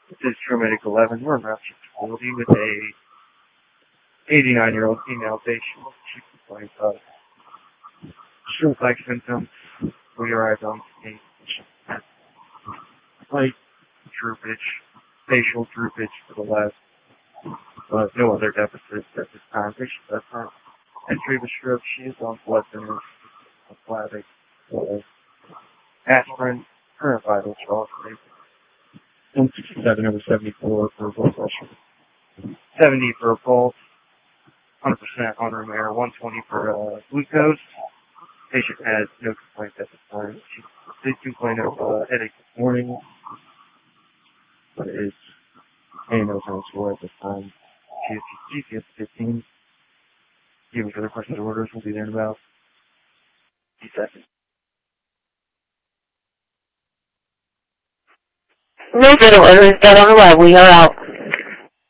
This is TrueMedic 11. We're in Rapture facility with a 89-year-old female patient. She complains of stroke-like symptoms. We arrived on scene. She has slight droopage, facial droopage to the left, but no other deficits at this time. Patient does not entry of a stroke. She is on blood thinners, Plavix, aspirin, current vitals are all safe. 167/74 for blood pressure, 70 for pulse, 100% on room air, 120 for glucose. Patient has no complaints at this time. She did complain of headache this morning, but it is no time score at this time. She is GCS 15. Given further questions or orders, we'll be there in about 2 seconds. No further orders, get on the way. We are out.